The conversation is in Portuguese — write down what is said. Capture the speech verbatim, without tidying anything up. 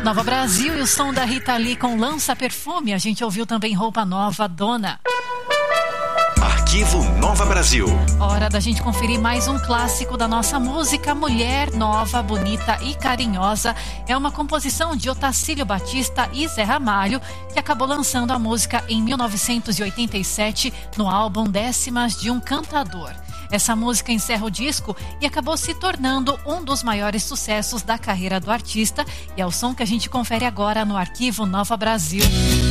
Nova Brasil e o som da Rita Lee com Lança Perfume. A gente ouviu também Roupa Nova, Dona. Arquivo Nova Brasil. Hora da gente conferir mais um clássico da nossa música. Mulher Nova, Bonita e Carinhosa. É uma composição de Otacílio Batista e Zé Ramalho, que acabou lançando a música em mil novecentos e oitenta e sete no álbum Décimas de um Cantador. Essa música encerra o disco e acabou se tornando um dos maiores sucessos da carreira do artista, e é o som que a gente confere agora no Arquivo Nova Brasil.